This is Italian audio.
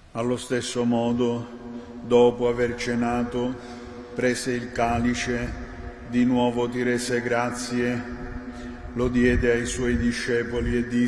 Allo stesso modo, dopo aver cenato, prese il calice, di nuovo ti rese grazie, lo diede ai suoi discepoli e disse: